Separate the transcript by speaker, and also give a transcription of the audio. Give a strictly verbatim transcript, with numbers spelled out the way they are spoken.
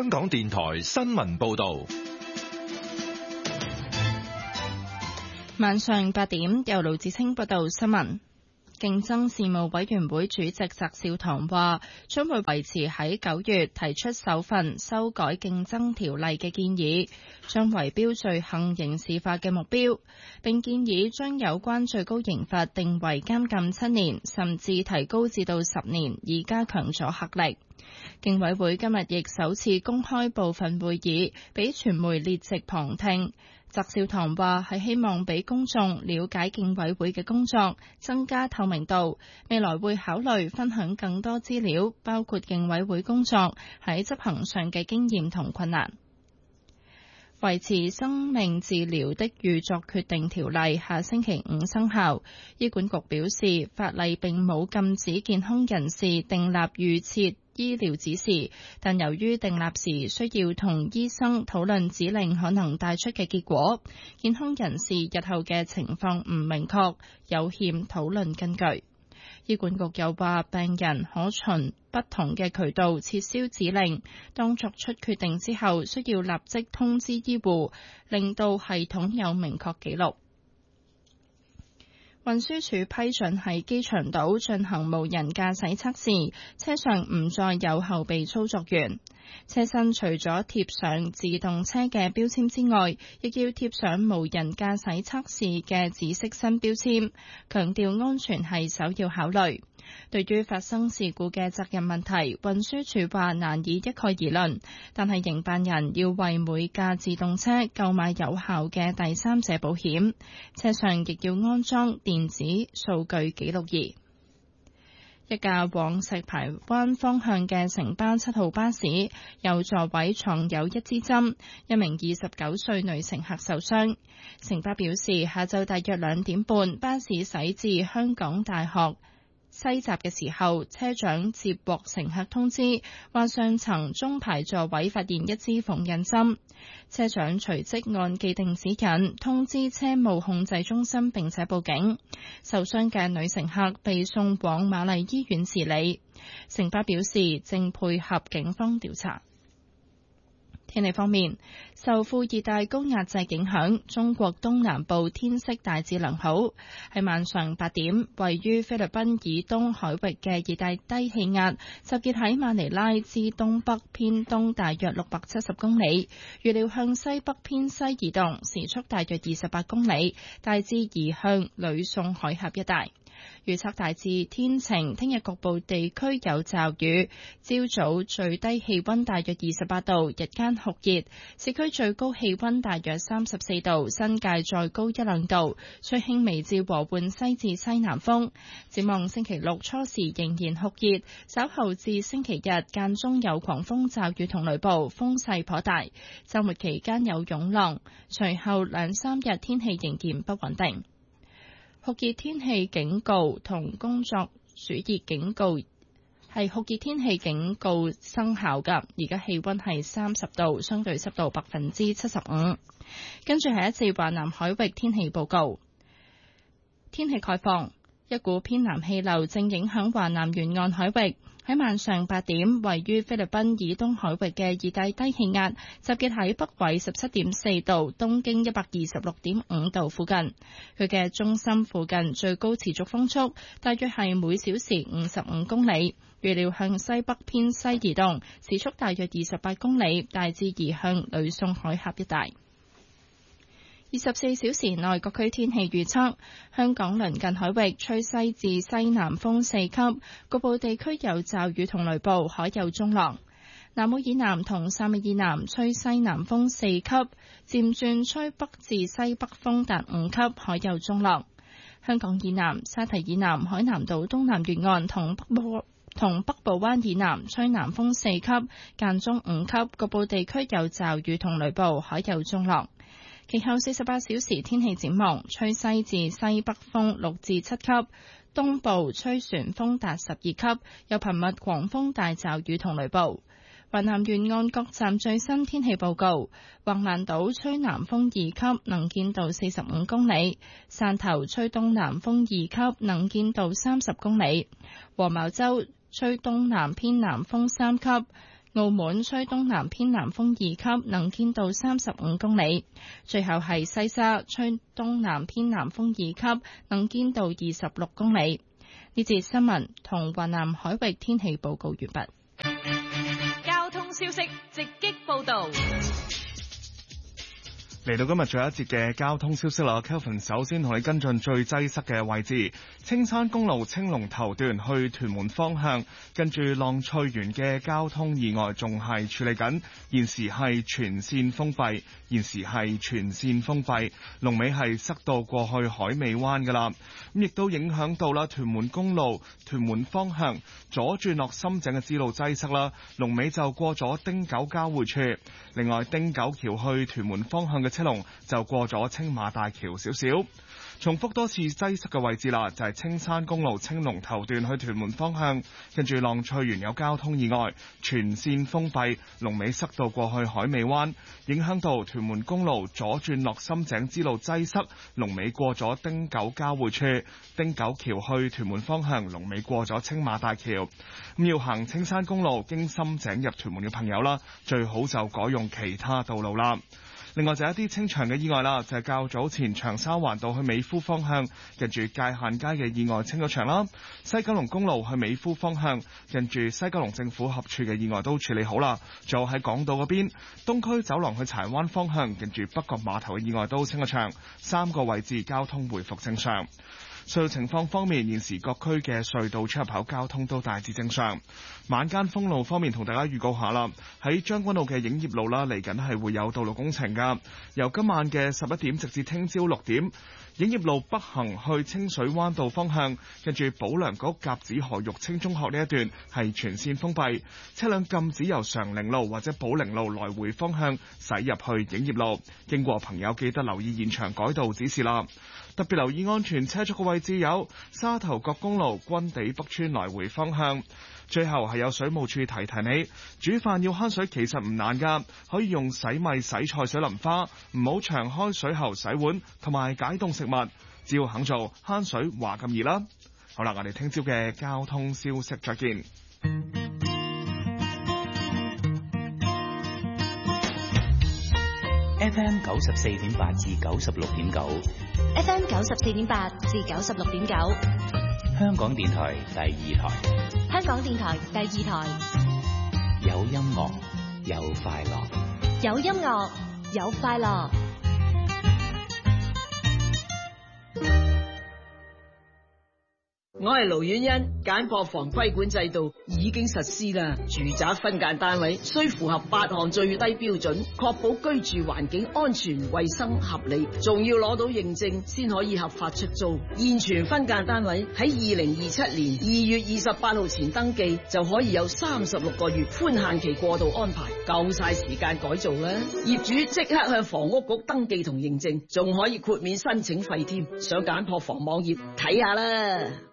Speaker 1: 香港電台新聞報道。
Speaker 2: 晚上八點，由盧志清報道新聞。競爭事務委員會主席翟紹唐話，將會維持喺九月提出首份修改競爭條例嘅建議，將圍標罪行刑事化嘅目標，並建議將有關最高刑罰定為監禁七年，甚至提高至到十年，以加強阻嚇力。競委會今日亦首次公開部分會議，俾傳媒列席旁聽。翟紹唐話係希望俾公眾了解競委會嘅工作，增加透明度。未來會考慮分享更多資料，包括競委會工作喺執行上嘅經驗同困難。維持生命治療的預作決定條例下星期五生效。醫管局表示，法例並冇禁止健康人士訂立預設醫療指示，但由於訂立時需要同醫生討論指令可能帶出嘅結果，健康人士日後嘅情況唔明確，有欠討論根據。醫管局又話，病人可循不同嘅渠道撤銷指令，當作出決定之後，需要立即通知醫護，令到系統有明確記錄。運輸署批准喺機場島進行無人駕駛測試，車上唔再有後備操作員。車身除咗貼上自動車嘅標籤之外，亦要貼上無人駕駛測試嘅紫色新標籤，強調安全係首要考慮。對於發生事故嘅責任問題，運輸署話難以一概而論，但係營辦人要為每架自動車購買有效嘅第三者保險，車上亦要安裝電子數據記錄儀。一架往石排灣方向嘅城巴七號巴士有座位藏有一支針，一名二十九歲女乘客受傷。城巴表示，下晝大約兩點半，巴士駛至香港大學西閘嘅時候，車長接獲乘客通知，話上層中排座位發現一支縫印針。車長隨即按既定指引通知車務控制中心，並且報警。受傷嘅女乘客被送往瑪麗醫院治理。城巴表示正配合警方調查。天氣方面，受副熱帶高壓脊影響，中國東南部天色大致良好。喺晚上八點，位於菲律賓以東海域嘅熱帶低氣壓集結喺馬尼拉至東北偏東大約六百七十公里，預料向西北偏西移動，時速大約二十八公里，大致移向呂宋海峽一帶。預測大致天晴，聽日局部地區有驟雨。朝早最低氣溫大約二十八度，日間酷熱，市區最高氣溫大約三十四度，新界再高一兩度，吹輕微至和緩西至西南風。展望星期六初時仍然酷熱，稍後至星期日間中有狂風驟雨同雷暴，風勢頗大。週末期間有湧浪，隨後兩三日天氣仍然不穩定。酷熱天氣警告同工作暑熱警告係酷熱天氣警告生效㗎。而家氣溫係三十度，相對濕度百分之七十五。跟住係一次華南海域天氣報告。天氣概況，一股偏南氣流正影響華南沿岸海域。喺晚上八點，位於菲律賓以東海域嘅熱帶低氣壓集結喺北緯十七點四度、東經一百二十六點五度附近。佢嘅中心附近最高持續風速大約係每小時五十五公里，預料向西北偏西移動，時速大約二十八公里，大致移向呂宋海峽一帶。二十四小時內各區天氣預測：香港鄰近海域吹西至西南風四級，局部地區有驟雨同雷暴，海有中浪。南澳以南同汕尾以南吹西南風四級，漸轉吹北至西北風達五級，海有中浪。香港以南、沙堤以南、海南島東南沿岸同北部同北部灣以南吹南風四級，間中五級，局部地區有驟雨同雷暴，海有中浪。其後四十八小時天氣展望，吹西至西北風六至七級，東部吹旋風達十二級，有頻密狂風大驟雨同雷暴。華南沿岸各站最新天氣報告：橫瀾島吹南風二級，能見度四十五公里；汕頭吹東南風二級，能見度三十公里；黃茅洲吹東南偏南風三級； 澳門吹東南偏南風二級，能見度三十五公里。最後係西沙吹東南偏南風二級，能見度二十六公里。呢節新聞同華南海域天氣報告完畢。
Speaker 3: 交通消息直擊報道。
Speaker 4: 嚟到今日最後一節嘅交通消息啦 ，Kelvin 首先同你跟進最擠塞嘅位置，青山公路青龍頭段去屯門方向，跟住浪翠園嘅交通意外仲係處理緊，現時係全線封閉，現時係全線封閉，龍尾係塞到過去海尾灣噶啦，咁亦都影響到啦屯門公路屯門方向左轉落深井嘅支路擠塞啦，龍尾就過咗汀九交匯處，另外汀九橋去屯門方向嘅車龍就過咗青馬大橋少少。重複多次擠塞嘅位置啦，就係青山公路青龍頭段去屯門方向，跟住浪翠園有交通意外，全線封閉，龍尾塞到過去海尾灣，影響到屯門公路左轉落深井支路擠塞，龍尾過咗汀九交匯處，汀九橋去屯門方向，龍尾過咗青馬大橋。咁要行青山公路經深井入屯門嘅朋友啦，最好就改用其他道路啦。另外就一啲清場嘅意外啦，就係、是、較早前長沙灣道去美孚方向，近住界限街嘅意外清咗場啦。西九龍公路去美孚方向，近住西九龍政府合署嘅意外都處理好啦。仲有喺港島嗰邊，東區走廊去柴灣方向，近住北角碼頭嘅意外都清咗場，三個位置交通回復正常。隧道情況方面，現時各區嘅隧道出入口交通都大致正常。晚間封路方面，同大家預告下啦，喺將軍澳嘅影業路啦，嚟緊係會有道路工程噶。由今晚嘅十一點直至聽朝六點，影業路北行去清水灣道方向，跟住保良局甲子河玉清中學呢一段係全線封閉，車輛禁止由常寧路或者寶寧路來回方向駛入去影業路。經過朋友記得留意現場改道指示啦。特別留意安全車速嘅位置有沙頭角公路軍地北村來回方向。最後係有水務處提提你，煮飯要慳水其實唔難㗎，可以用洗米洗菜水淋花，唔好長開水喉洗碗同埋解凍食物，只要肯做慳水話咁易啦。好啦，我哋聽朝嘅交通消息再見。
Speaker 5: F M 九十四點八至九十六點九
Speaker 6: ，F M 九十四點八至九十六點九，
Speaker 5: 香港電台第二台，
Speaker 6: 香港電台第二台，
Speaker 5: 有音樂有快樂，
Speaker 6: 有音樂有快樂。
Speaker 7: 我係盧婉欣，簡樸房規管制度已經實施啦。住宅分間單位需符合八項最低標準，確保居住環境安全、衛生、合理，仲要攞到認證先可以合法出租。現存分間單位喺二零二七年二月二十八號前登記，就可以有三十六個月寬限期過渡安排，夠晒時間改造啦。業主即刻向房屋局登記同認證，仲可以豁免申請費添。上簡樸房網頁睇下啦。